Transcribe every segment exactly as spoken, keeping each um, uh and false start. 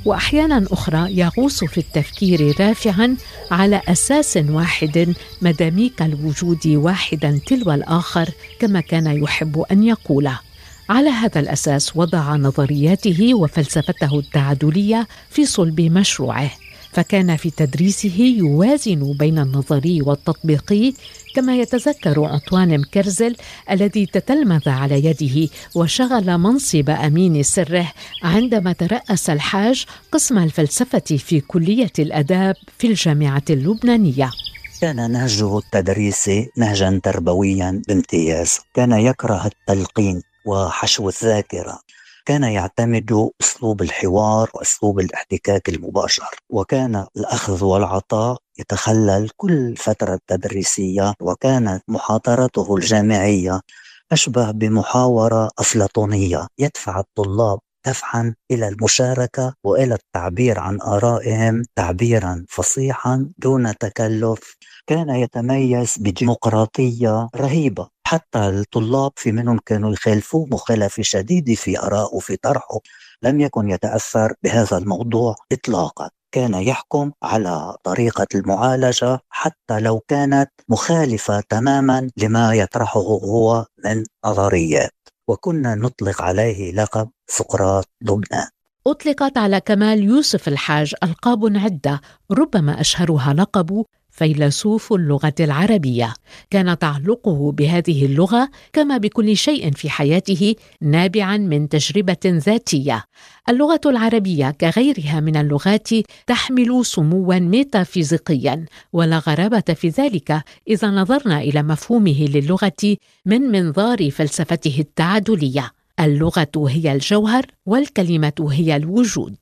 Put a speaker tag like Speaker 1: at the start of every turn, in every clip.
Speaker 1: وأحيانا أخرى يغوص في التفكير رافعا على أساس واحد مداميك الوجود واحدا تلو الآخر كما كان يحب أن يقول. على هذا الأساس وضع نظرياته وفلسفته التعادلية في صلب مشروعه، فكان في تدريسه يوازن بين النظري والتطبيقي، كما يتذكر أنطوان مكرزل الذي تتلمذ على يده وشغل منصب أمين سره عندما ترأس الحاج قسم الفلسفة في كلية الآداب في الجامعة اللبنانية.
Speaker 2: كان نهجه التدريسي نهجا تربويا بامتياز، كان يكره التلقين وحشو الذاكرة، كان يعتمد أسلوب الحوار وأسلوب الاحتكاك المباشر، وكان الأخذ والعطاء يتخلل كل فترة تدريسية، وكانت محاضرته الجامعية أشبه بمحاورة أفلاطونية يدفع الطلاب دفعا إلى المشاركة وإلى التعبير عن آرائهم تعبيرا فصيحا دون تكلف. كان يتميز بديمقراطية رهيبة، حتى الطلاب في منهم كانوا يخالفوه مخالفة شديدة في آرائه في طرحه، لم يكن يتأثر بهذا الموضوع إطلاقا. كان يحكم على طريقة المعالجة حتى لو كانت مخالفة تماما لما يطرحه هو من نظريات، وكنا نطلق عليه لقب سقراط لبنان.
Speaker 1: أطلقت على كمال يوسف الحاج ألقاب عدة، ربما أشهرها لقب فيلسوف اللغة العربية. كان تعلقه بهذه اللغة كما بكل شيء في حياته نابعا من تجربة ذاتية. اللغة العربية كغيرها من اللغات تحمل سموا ميتافيزيقيا، ولا غرابة في ذلك إذا نظرنا إلى مفهومه للغة من منظار فلسفته التعادلية. اللغة هي الجوهر والكلمة هي الوجود.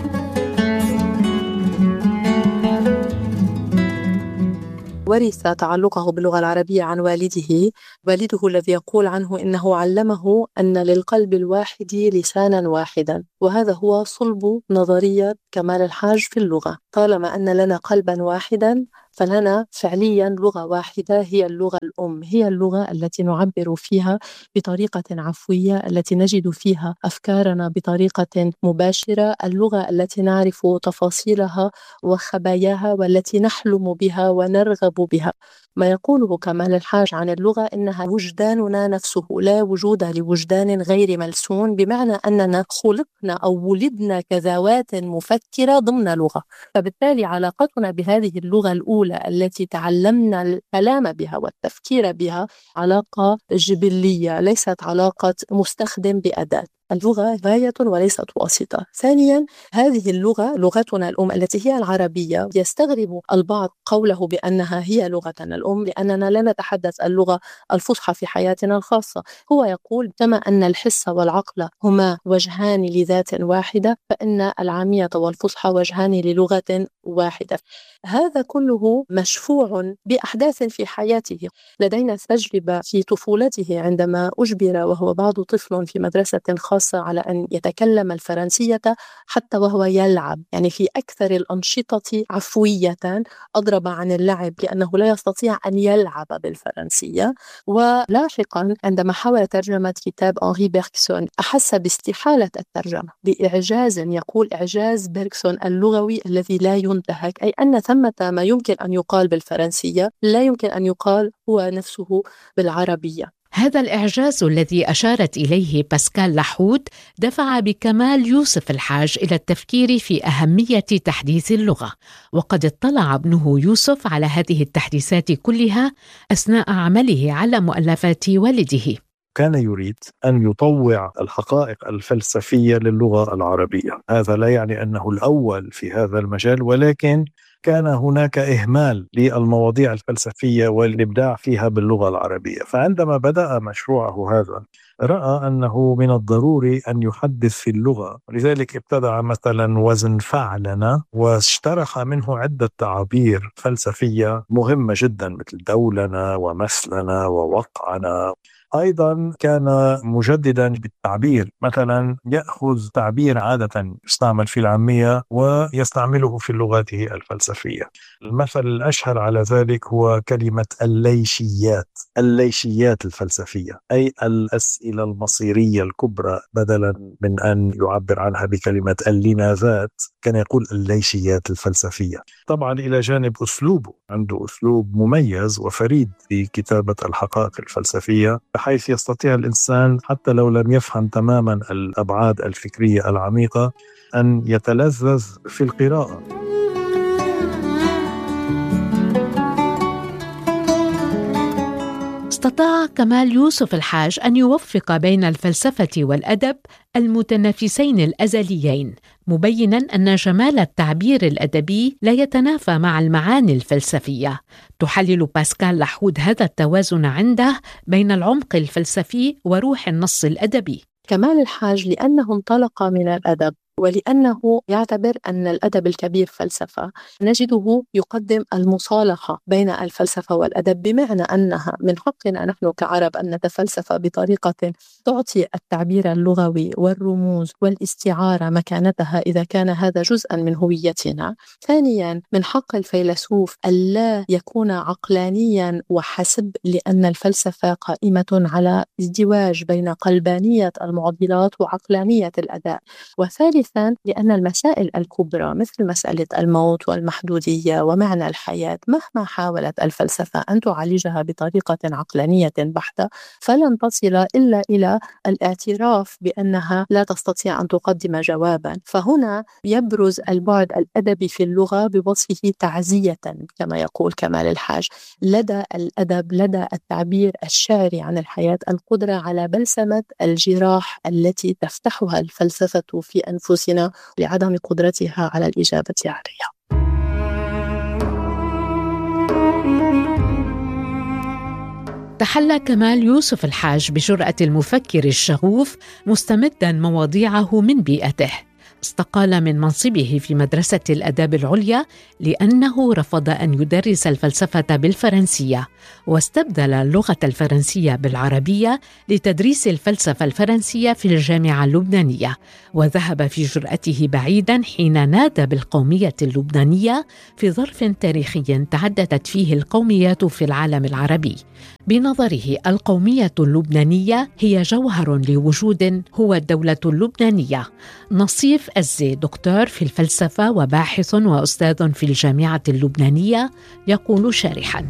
Speaker 3: ورث تعلقه باللغة العربية عن والده، والده الذي يقول عنه إنه علمه أن للقلب الواحد لسانا واحدا، وهذا هو صلب نظرية كمال الحاج في اللغة. طالما أن لنا قلبا واحدا فلنا فعليا لغة واحدة، هي اللغة الأم، هي اللغة التي نعبر فيها بطريقة عفوية، التي نجد فيها أفكارنا بطريقة مباشرة، اللغة التي نعرف تفاصيلها وخباياها والتي نحلم بها ونرغب بها. ما يقوله كمال الحاج عن اللغة إنها وجداننا نفسه، لا وجود لوجدان غير ملسون، بمعنى أننا خلقنا أو ولدنا كذوات مفكرة ضمن لغة. فبالتالي علاقتنا بهذه اللغة الأولى التي تعلمنا الكلام بها والتفكير بها علاقة جبلية، ليست علاقة مستخدم بأداة. اللغة غاية وليست واسطة. ثانيا، هذه اللغة لغتنا الأم التي هي العربية، يستغرب البعض قوله بأنها هي لغتنا الأم لأننا لا نتحدث اللغة الفصحى في حياتنا الخاصة. هو يقول كما أن الحس والعقل هما وجهان لذات واحدة، فإن العامية والفصحى وجهان للغة واحدة. هذا كله مشفوع بأحداث في حياته. لدينا تجربة في طفولته عندما أجبر وهو بعض طفل في مدرسة خاصة على أن يتكلم الفرنسية حتى وهو يلعب، يعني في أكثر الأنشطة عفوية، أضرب عن اللعب لأنه لا يستطيع أن يلعب بالفرنسية. ولاحقا عندما حاول ترجمة كتاب أنري بيركسون أحس باستحالة الترجمة بإعجاز، يقول إعجاز بيركسون اللغوي الذي لا ينتهك، أي أن ثمة ما يمكن أن يقال بالفرنسية لا يمكن أن يقال هو نفسه بالعربية.
Speaker 1: هذا الإعجاز الذي أشارت إليه باسكال لحود دفع بكمال يوسف الحاج إلى التفكير في أهمية تحديث اللغة، وقد اطلع ابنه يوسف على هذه التحديثات كلها أثناء عمله على مؤلفات والده.
Speaker 4: كان يريد أن يطوع الحقائق الفلسفية للغة العربية. هذا لا يعني أنه الأول في هذا المجال، ولكن كان هناك إهمال للمواضيع الفلسفية والإبداع فيها باللغة العربية. فعندما بدأ مشروعه هذا رأى أنه من الضروري أن يحدث في اللغة، لذلك ابتدع مثلا وزن فعلنا واشترح منه عدة تعابير فلسفية مهمة جدا مثل دولنا ومثلنا ووقعنا. أيضا كان مجددا بالتعبير، مثلا يأخذ تعبير عادة يستعمل في العامية ويستعمله في لغاته الفلسفية. المثل الأشهر على ذلك هو كلمة الليشيات، الليشيات الفلسفية، أي الأسئلة المصيرية الكبرى، بدلا من أن يعبر عنها بكلمة اللماذات كان يقول الليشيات الفلسفية. طبعا إلى جانب أسلوبه، عنده أسلوب مميز وفريد في كتابة الحقائق الفلسفية، بحيث يستطيع الإنسان حتى لو لم يفهم تماما الأبعاد الفكرية العميقة أن يتلذذ في القراءة.
Speaker 1: استطاع كمال يوسف الحاج أن يوفق بين الفلسفة والأدب المتنافسين الأزليين، مبيناً أن جمال التعبير الأدبي لا يتنافى مع المعاني الفلسفية. تحلل باسكال لحود هذا التوازن عنده بين العمق الفلسفي وروح النص الأدبي.
Speaker 3: كمال الحاج لأنه انطلق من الأدب، ولأنه يعتبر أن الأدب الكبير فلسفة، نجده يقدم المصالحة بين الفلسفة والأدب، بمعنى أنها من حقنا نحن كعرب أن نتفلسف بطريقة تعطي التعبير اللغوي والرموز والاستعارة مكانتها إذا كان هذا جزءا من هويتنا. ثانيا، من حق الفيلسوف ألا يكون عقلانيا وحسب، لأن الفلسفة قائمة على ازدواج بين قلبانية المعضلات وعقلانية الأداء. وثالثا، لأن المسائل الكبرى مثل مسألة الموت والمحدودية ومعنى الحياة مهما حاولت الفلسفة أن تعالجها بطريقة عقلانية بحتة فلن تصل إلا إلى الاعتراف بأنها لا تستطيع أن تقدم جوابا. فهنا يبرز البعد الأدبي في اللغة بوصفه تعزية كما يقول كمال الحاج، لدى الأدب، لدى التعبير الشعري عن الحياة، القدرة على بلسمة الجراح التي تفتحها الفلسفة في أنفسنا لعدم قدرتها على الإجابة عليها.
Speaker 1: تحلى كمال يوسف الحاج بجرأة المفكر الشغوف، مستمداً مواضيعه من بيئته. استقال من منصبه في مدرسة الآداب العليا لأنه رفض أن يدرس الفلسفة بالفرنسية، واستبدل اللغة الفرنسية بالعربية لتدريس الفلسفة الفرنسية في الجامعة اللبنانية. وذهب في جرأته بعيداً حين نادى بالقومية اللبنانية في ظرف تاريخي تعددت فيه القوميات في العالم العربي. بنظره القومية اللبنانية هي جوهر لوجود هو الدولة اللبنانية. نصيف أزي دكتور في الفلسفة وباحث وأستاذ في الجامعة اللبنانية يقول شارحاً: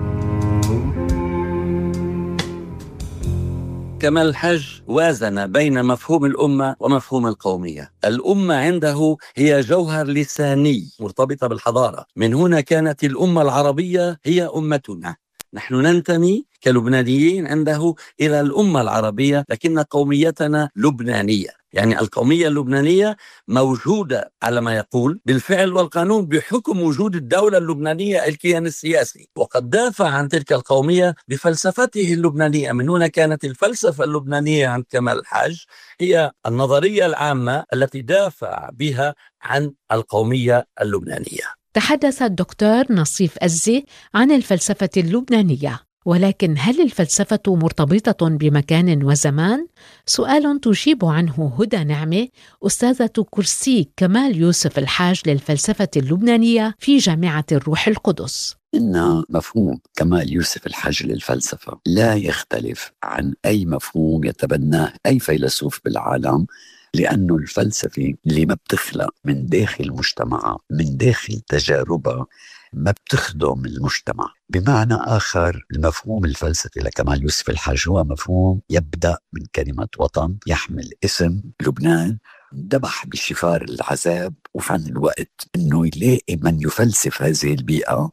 Speaker 5: كمال الحاج وازن بين مفهوم الأمة ومفهوم القومية. الأمة عنده هي جوهر لساني مرتبطة بالحضارة، من هنا كانت الأمة العربية هي أمتنا. نحن ننتمي كلبنانيين عنده إلى الأمة العربية، لكن قوميتنا لبنانية. يعني القومية اللبنانية موجودة على ما يقول بالفعل والقانون بحكم وجود الدولة اللبنانية الكيان السياسي، وقد دافع عن تلك القومية بفلسفته اللبنانية. من هنا كانت الفلسفة اللبنانية عند كمال الحاج هي النظرية العامة التي دافع بها عن القومية اللبنانية.
Speaker 1: تحدث الدكتور نصيف أزي عن الفلسفة اللبنانية، ولكن هل الفلسفة مرتبطة بمكان وزمان؟ سؤال تجيب عنه هدى نعمة، أستاذة كرسي كمال يوسف الحاج للفلسفة اللبنانية في جامعة الروح القدس.
Speaker 6: إن مفهوم كمال يوسف الحاج للفلسفة لا يختلف عن أي مفهوم يتبناه أي فيلسوف بالعالم، لأنه الفلسفة اللي ما بتخلق من داخل مجتمع، من داخل تجاربها، ما بتخدم المجتمع. بمعنى آخر، المفهوم الفلسفي لكمال يوسف الحاج هو مفهوم يبدأ من كلمة وطن، يحمل اسم لبنان، دبح بشفار العذاب وفن الوقت أنه يلاقي من يفلسف هذه البيئة،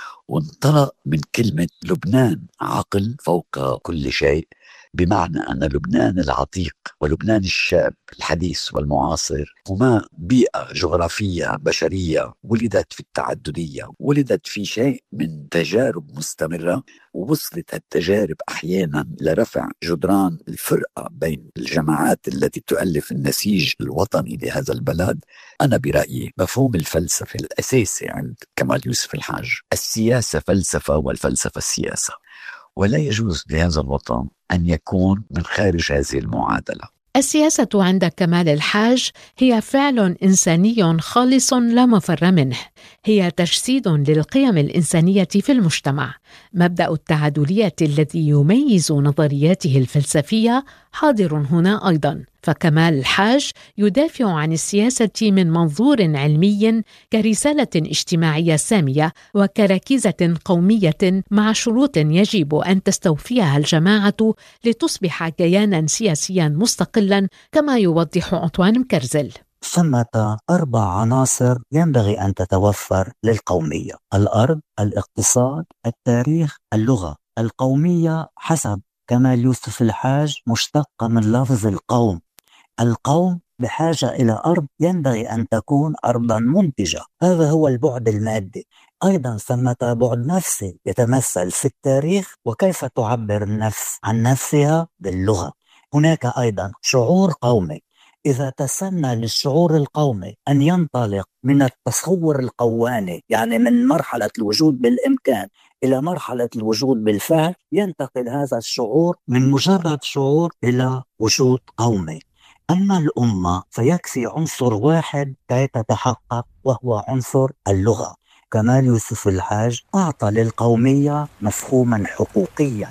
Speaker 6: وانطلق من كلمة لبنان عقل فوق كل شيء، بمعنى أن لبنان العتيق ولبنان الشاب الحديث والمعاصر هما بيئة جغرافية بشرية ولدت في التعددية، ولدت في شيء من تجارب مستمرة، ووصلت التجارب أحيانا لرفع جدران الفرقة بين الجماعات التي تؤلف النسيج الوطني لهذا البلد. أنا برأيي مفهوم الفلسفة الأساسي عند كمال يوسف الحاج السياسة فلسفة والفلسفة السياسة، ولا يجوز لهذا الوطن أن يكون من خارج هذه المعادلة.
Speaker 1: السياسة عند كمال الحاج هي فعل إنساني خالص لا مفر منه، هي تجسيد للقيم الإنسانية في المجتمع. مبدأ التعادلية الذي يميز نظرياته الفلسفية حاضر هنا أيضا، فكمال الحاج يدافع عن السياسة من منظور علمي كرسالة اجتماعية سامية وكركيزة قومية مع شروط يجب أن تستوفيها الجماعة لتصبح كيانا سياسيا مستقلا، كما يوضح عطوان مكرزل.
Speaker 2: ثمة أربع عناصر ينبغي أن تتوفر للقومية: الأرض، الاقتصاد، التاريخ، اللغة. القومية حسب كمال يوسف الحاج مشتقة من لفظ القوم. القوم بحاجة إلى أرض ينبغي أن تكون أرضا منتجة، هذا هو البعد المادي. أيضا ثمة بعد نفسي يتمثل في التاريخ وكيف تعبر النفس عن نفسها باللغة. هناك أيضا شعور قومي، إذا تسنى للشعور القومي أن ينطلق من التصور القواني، يعني من مرحلة الوجود بالإمكان إلى مرحلة الوجود بالفعل، ينتقل هذا الشعور من مجرد شعور إلى وجود قومي. أما الأمة فيكفي عنصر واحد كي تتحقق، وهو عنصر اللغة. كمال يوسف الحاج أعطى للقومية مفهوما حقوقيا.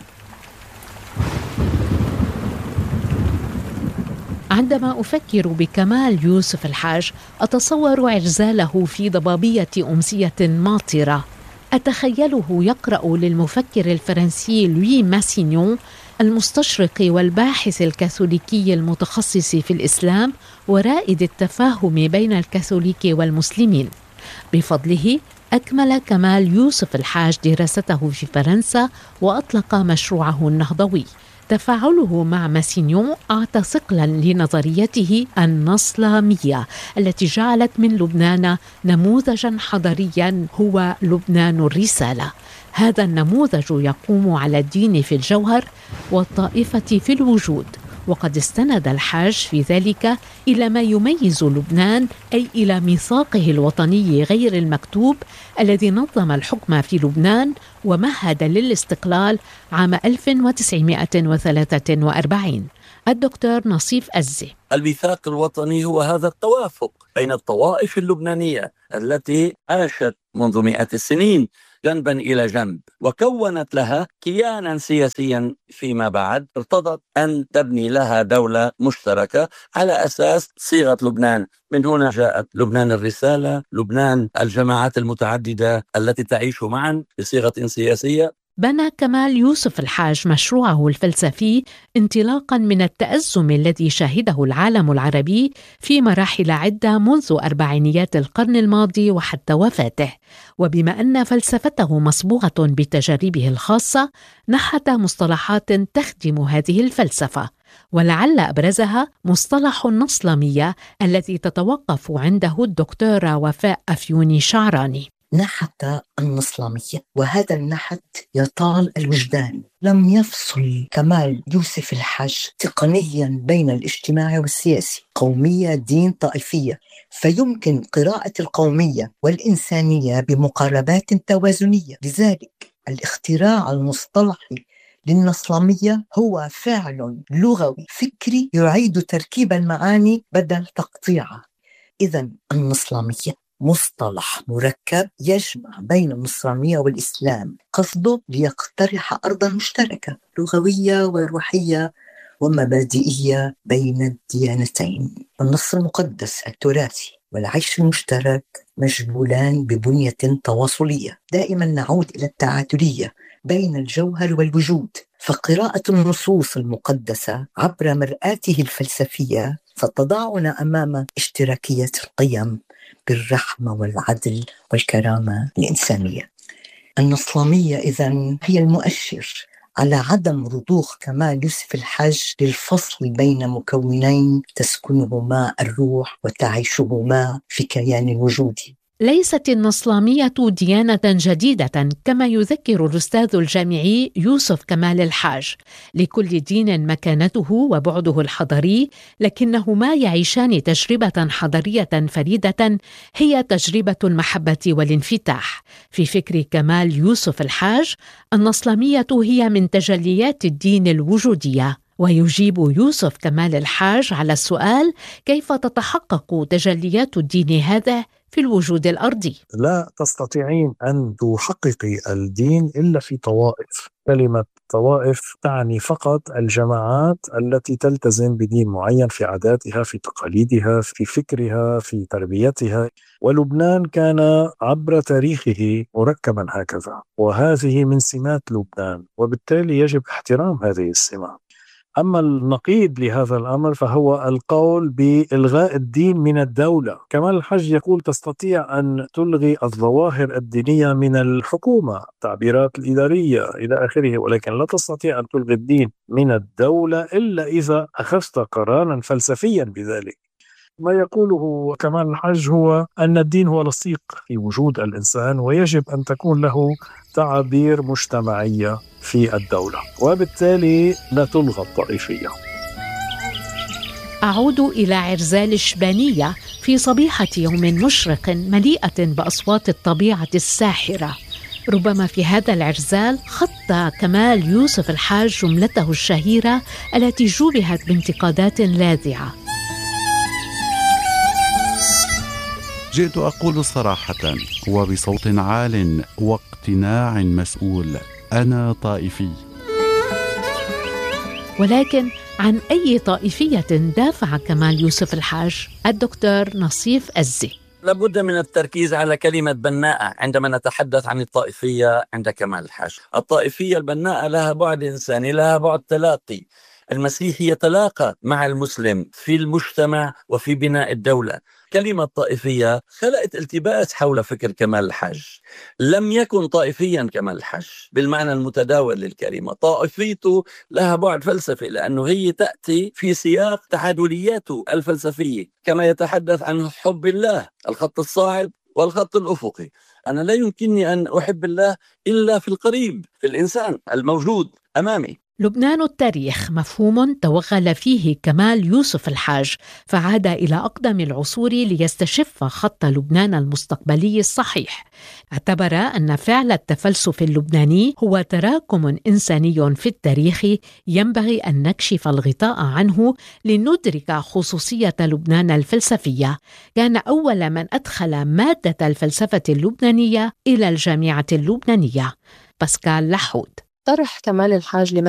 Speaker 1: عندما أفكر بكمال يوسف الحاج أتصور إعزاله في ضبابية أمسية ماطرة، أتخيله يقرأ للمفكر الفرنسي لوي ماسينيون المستشرق والباحث الكاثوليكي المتخصص في الإسلام ورائد التفاهم بين الكاثوليك والمسلمين. بفضله أكمل كمال يوسف الحاج دراسته في فرنسا وأطلق مشروعه النهضوي. تفاعله مع ماسينيون أعطى ثقلا لنظريته النصلامية التي جعلت من لبنان نموذجا حضاريا هو لبنان الرسالة. هذا النموذج يقوم على الدين في الجوهر والطائفة في الوجود، وقد استند الحاج في ذلك إلى ما يميز لبنان، أي إلى ميثاقه الوطني غير المكتوب الذي نظم الحكم في لبنان ومهد للاستقلال عام ألف وتسعمائة وثلاثة وأربعين. الدكتور نصيف أزي:
Speaker 5: الميثاق الوطني هو هذا التوافق بين الطوائف اللبنانية التي عاشت منذ مئات السنين جنبا إلى جنب وكونت لها كيانا سياسيا فيما بعد، ارتضت أن تبني لها دولة مشتركة على أساس صيغة لبنان. من هنا جاءت لبنان الرسالة، لبنان الجماعات المتعددة التي تعيش معا بصيغة سياسية.
Speaker 1: بنى كمال يوسف الحاج مشروعه الفلسفي انطلاقا من التأزم الذي شهده العالم العربي في مراحل عدة منذ أربعينيات القرن الماضي وحتى وفاته، وبما أن فلسفته مصبوغة بتجاربه الخاصة نحت مصطلحات تخدم هذه الفلسفة، ولعل أبرزها مصطلح النصلمية الذي تتوقف عنده الدكتورة وفاء أفيوني شعراني.
Speaker 7: نحت النصلامية، وهذا النحت يطال الوجدان. لم يفصل كمال يوسف الحاج تقنيا بين الاجتماعي والسياسي، قومية دين طائفية، فيمكن قراءة القومية والإنسانية بمقاربات توازنية. لذلك الاختراع المصطلحي للنصلامية هو فعل لغوي فكري يعيد تركيب المعاني بدل تقطيعها. إذن النصلامية مصطلح مركب يجمع بين النصرانية والإسلام، قصده ليقترح أرضا مشتركة لغوية وروحية ومبادئية بين الديانتين. النص المقدس التراثي والعيش المشترك مجبولان ببنية تواصلية. دائما نعود إلى التعادلية بين الجوهر والوجود، فقراءة النصوص المقدسة عبر مرآته الفلسفية ستضعنا أمام اشتراكية القيم بالرحمة والعدل والكرامة الإنسانية. النصلامية إذن هي المؤشر على عدم رضوخ كمال يوسف الحاج للفصل بين مكونين تسكنهما الروح وتعيشهما في كيان وجودي.
Speaker 1: ليست النصلامية ديانة جديدة كما يذكر الأستاذ الجامعي يوسف كمال الحاج. لكل دين مكانته وبعده الحضاري، لكنهما يعيشان تجربة حضارية فريدة هي تجربة المحبة والانفتاح. في فكر كمال يوسف الحاج، النصلامية هي من تجليات الدين الوجودية. ويجيب يوسف كمال الحاج على السؤال: كيف تتحقق تجليات الدين هذا في الوجود الأرضي؟
Speaker 4: لا تستطيعين أن تحققي الدين إلا في طوائف. كلمة طوائف تعني فقط الجماعات التي تلتزم بدين معين في عاداتها، في تقاليدها، في فكرها، في تربيتها. ولبنان كان عبر تاريخه مركبا هكذا، وهذه من سمات لبنان، وبالتالي يجب احترام هذه السمات. أما النقيض لهذا الأمر فهو القول بإلغاء الدين من الدولة. كمال الحاج يقول تستطيع أن تلغي الظواهر الدينية من الحكومة، تعبيرات الإدارية إلى آخره، ولكن لا تستطيع أن تلغي الدين من الدولة إلا إذا أخذت قراراً فلسفيا بذلك. ما يقوله كمال الحاج هو أن الدين هو لصيق في وجود الإنسان، ويجب أن تكون له تعابير مجتمعية في الدولة، وبالتالي لا تلغى الطائفية.
Speaker 1: أعود إلى عرزال الشبانية في صبيحة يوم مشرق مليئة بأصوات الطبيعة الساحرة. ربما في هذا العرزال خط كمال يوسف الحاج جملته الشهيرة التي جوبهت بانتقادات لاذعة:
Speaker 8: جئت أقول صراحة وبصوت عال واقتناع مسؤول: أنا طائفي.
Speaker 1: ولكن عن أي طائفية دافع كمال يوسف الحاج؟ الدكتور نصيف أزي:
Speaker 5: لابد من التركيز على كلمة بناءة عندما نتحدث عن الطائفية عند كمال الحاج. الطائفية البناءة لها بعد إنساني، لها بعد تلاقي. المسيح يتلاقى مع المسلم في المجتمع وفي بناء الدولة. كلمة طائفية خلقت التباس حول فكر كمال الحاج. لم يكن طائفيا كمال الحاج بالمعنى المتداول للكلمة. طائفيته لها بعد فلسفي، لأنه هي تأتي في سياق تعادلياته الفلسفية، كما يتحدث عن حب الله، الخط الصاعد والخط الأفقي. أنا لا يمكنني أن أحب الله إلا في القريب، في الإنسان الموجود أمامي.
Speaker 1: لبنان التاريخ مفهوم توغل فيه كمال يوسف الحاج، فعاد إلى أقدم العصور ليستشف خط لبنان المستقبلي الصحيح. اعتبر أن فعل التفلسف اللبناني هو تراكم إنساني في التاريخ ينبغي أن نكشف الغطاء عنه لندرك خصوصية لبنان الفلسفية. كان أول من أدخل مادة الفلسفة اللبنانية إلى الجامعة اللبنانية باسكال لحود.
Speaker 3: طرح كمال الحاج